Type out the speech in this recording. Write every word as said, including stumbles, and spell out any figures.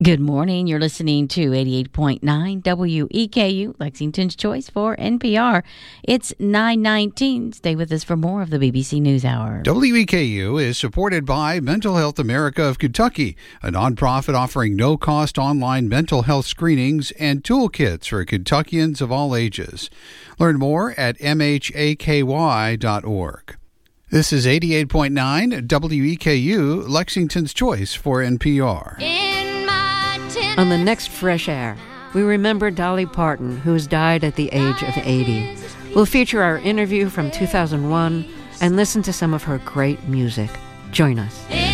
Good morning. You're listening to eighty-eight point nine W E K U, Lexington's Choice for N P R. It's nine nineteen. Stay with us for more of the B B C NewsHour. W E K U is supported by Mental Health America of Kentucky, a nonprofit offering no-cost online mental health screenings and toolkits for Kentuckians of all ages. Learn more at m h a k y dot org. This is eighty-eight point nine W E K U, Lexington's Choice for N P R. On the next Fresh Air, we remember Dolly Parton, who has died at the age of eighty. We'll feature our interview from two thousand one and listen to some of her great music. Join us.